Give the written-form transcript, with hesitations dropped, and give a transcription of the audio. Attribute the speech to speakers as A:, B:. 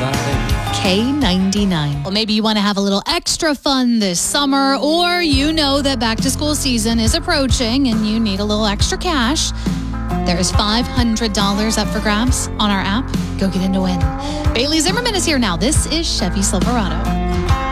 A: K99. Well, maybe you want to have a little extra fun this summer, or you know that back to school season is approaching and you need a little extra cash. There's $500 up for grabs on our app. Go get in to win. Bailey Zimmerman is here now. This is Chevy Silverado.